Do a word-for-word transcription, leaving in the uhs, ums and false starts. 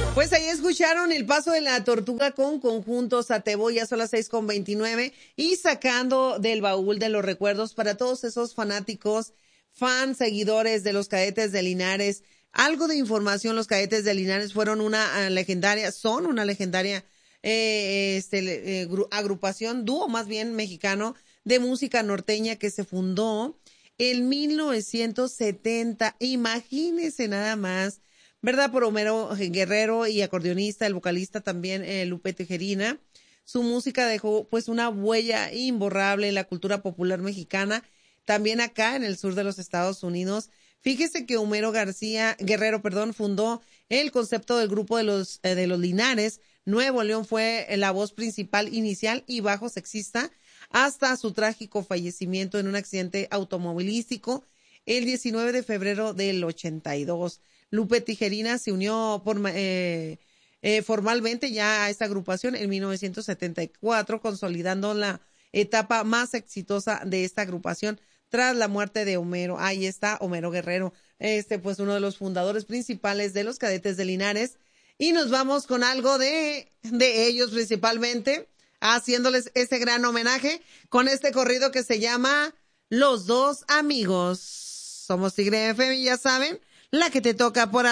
Pues ahí escucharon El Paso de la Tortuga con Conjunto Satebo, ya son las seis con veintinueve, y sacando del baúl de los recuerdos para todos esos fanáticos, fans, seguidores de los Cadetes de Linares. Algo de información: los Cadetes de Linares fueron una uh, legendaria, son una legendaria eh, este, eh, agrupación, dúo más bien mexicano, de música norteña que se fundó en mil novecientos setenta. Imagínense nada más, ¿verdad? Por Homero Guerrero y acordeonista, el vocalista también eh, Lupe Tejerina. Su música dejó pues una huella imborrable en la cultura popular mexicana, también acá en el sur de los Estados Unidos. Fíjese que Homero García, Guerrero, perdón, fundó el concepto del grupo de los, eh, de los Linares. Nuevo León fue la voz principal inicial y bajo sexista hasta su trágico fallecimiento en un accidente automovilístico el diecinueve de febrero del ochenta y dos. Lupe Tijerina se unió por, eh, eh, formalmente ya a esta agrupación en mil novecientos setenta y cuatro, consolidando la etapa más exitosa de esta agrupación tras la muerte de Homero. Ahí está Homero Guerrero, este pues uno de los fundadores principales de los Cadetes de Linares. Y nos vamos con algo de, de ellos principalmente, haciéndoles ese gran homenaje con este corrido que se llama Los Dos Amigos. Somos Tigre F M, ya saben, la que te toca por